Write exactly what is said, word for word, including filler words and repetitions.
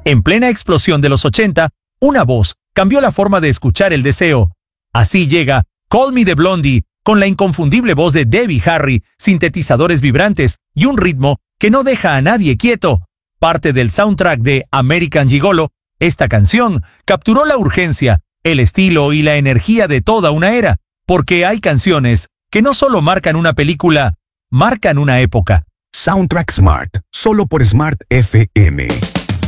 En plena explosión de los ochenta, una voz cambió la forma de escuchar el deseo. Así llega Call Me de Blondie, con la inconfundible voz de Debbie Harry, sintetizadores vibrantes y un ritmo que no deja a nadie quieto. Parte del soundtrack de American Gigolo, esta canción capturó la urgencia, el estilo y la energía de toda una era, porque hay canciones que no solo marcan una película, marcan una época. Soundtrack Smart, solo por Smart F M.